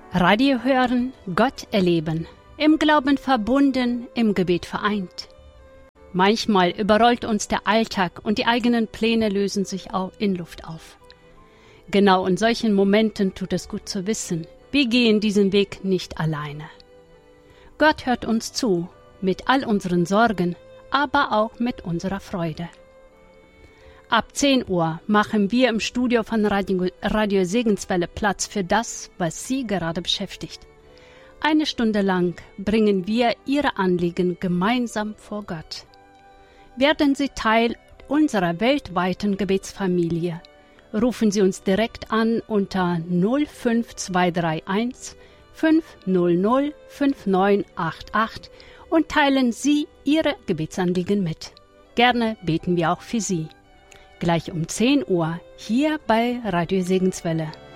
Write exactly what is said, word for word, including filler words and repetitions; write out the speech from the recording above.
Radio hören, Gott erleben, im Glauben verbunden, im Gebet vereint. Manchmal überrollt uns der Alltag und die eigenen Pläne lösen sich auch in Luft auf. Genau in solchen Momenten tut es gut zu wissen, wir gehen diesen Weg nicht alleine. Gott hört uns zu, mit all unseren Sorgen, aber auch mit unserer Freude. Ab zehn Uhr machen wir im Studio von Radio, Radio Segenswelle Platz für das, was Sie gerade beschäftigt. Eine Stunde lang bringen wir Ihre Anliegen gemeinsam vor Gott. Werden Sie Teil unserer weltweiten Gebetsfamilie, rufen Sie uns direkt an unter null fünf zwei drei eins fünf null null fünf neun acht acht und teilen Sie Ihre Gebetsanliegen mit. Gerne beten wir auch für Sie. Gleich um zehn Uhr hier bei Radio Segenswelle.